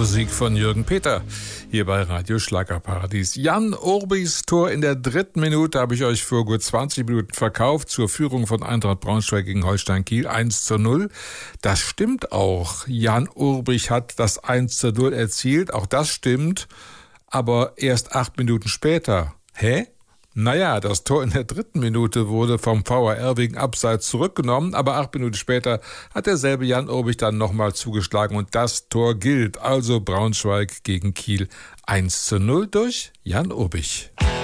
Musik von Jürgen Peter hier bei Radio Schlagerparadies. Jan Urbichs Tor in der 3. Minute habe ich euch vor gut 20 Minuten verkauft zur Führung von Eintracht Braunschweig gegen Holstein Kiel 1:0. Das stimmt auch. Jan Urbich hat das 1:0 erzielt, auch das stimmt, aber erst 8 Minuten später. Hä? Naja, das Tor in der 3. Minute wurde vom VAR wegen Abseits zurückgenommen, aber 8 Minuten später hat derselbe Jan Urbich dann nochmal zugeschlagen und das Tor gilt. Also Braunschweig gegen Kiel 1:0 durch Jan Urbich.